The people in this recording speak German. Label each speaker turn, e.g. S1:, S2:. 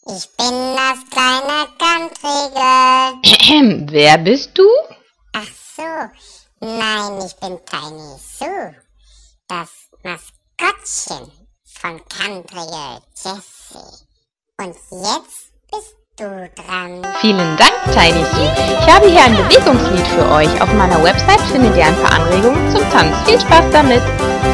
S1: Ich bin das kleine Country-Girl.
S2: Wer bist du?
S1: Ach so, nein, ich bin Tiny Sue, das Maskottchen von Country Girl Jessie. Und jetzt bist du dran.
S2: Vielen Dank, Tiny Sue. Ich habe hier ein Bewegungslied für euch. Auf meiner Website findet ihr ein paar Anregungen zum Tanz. Viel Spaß damit!